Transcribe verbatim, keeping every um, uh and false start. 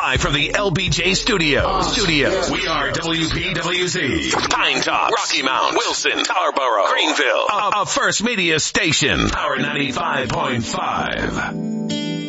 Live from the L B J Studios. Studios. We are W P W Z. Pine Top, Rocky Mount, Wilson, Tarboro, Greenville. A, a First Media station. Power ninety-five point five.